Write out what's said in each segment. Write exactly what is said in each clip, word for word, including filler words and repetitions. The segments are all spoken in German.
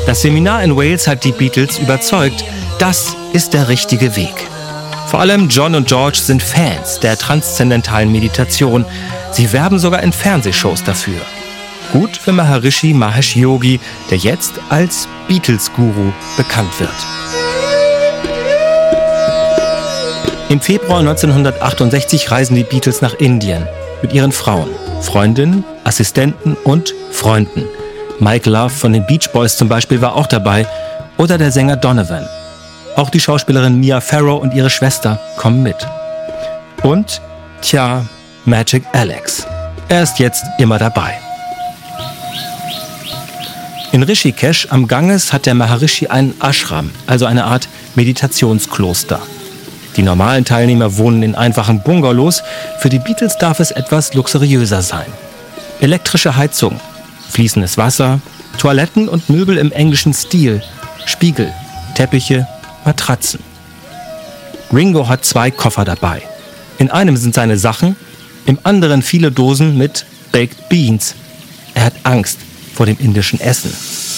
Das Seminar in Wales hat die Beatles überzeugt, das ist der richtige Weg. Vor allem John und George sind Fans der transzendentalen Meditation. Sie werben sogar in Fernsehshows dafür. Gut für Maharishi Mahesh Yogi, der jetzt als Beatles-Guru bekannt wird. Im Februar neunzehnhundertachtundsechzig reisen die Beatles nach Indien mit ihren Frauen, Freundinnen, Assistenten und Freunden. Mike Love von den Beach Boys zum Beispiel war auch dabei oder der Sänger Donovan. Auch die Schauspielerin Mia Farrow und ihre Schwester kommen mit. Und, tja, Magic Alex. Er ist jetzt immer dabei. In Rishikesh am Ganges hat der Maharishi einen Ashram, also eine Art Meditationskloster. Die normalen Teilnehmer wohnen in einfachen Bungalows. Für die Beatles darf es etwas luxuriöser sein. Elektrische Heizung, fließendes Wasser, Toiletten und Möbel im englischen Stil, Spiegel, Teppiche, Matratzen. Ringo hat zwei Koffer dabei. In einem sind seine Sachen, im anderen viele Dosen mit Baked Beans. Er hat Angst vor dem indischen Essen.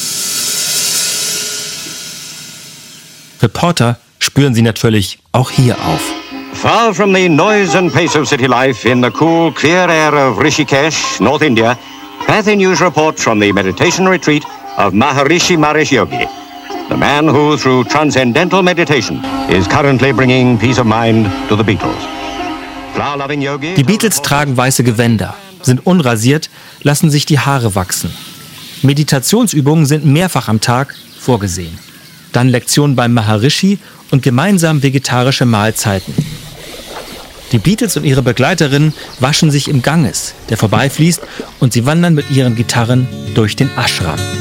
Reporter spüren sie natürlich auch hier auf. Far from the noise and pace of city life in the cool, clear air of Rishikesh, North India, Cathay News reports from the meditation retreat of Maharishi Mahesh Yogi, the man who, through transcendental meditation, is currently bringing peace of mind to the Beatles. Flower-loving Yogi. Die Beatles tragen weiße Gewänder, sind unrasiert, lassen sich die Haare wachsen. Meditationsübungen sind mehrfach am Tag vorgesehen. Dann Lektionen beim Maharishi und gemeinsam vegetarische Mahlzeiten. Die Beatles und ihre Begleiterinnen waschen sich im Ganges, der vorbeifließt, und sie wandern mit ihren Gitarren durch den Ashram.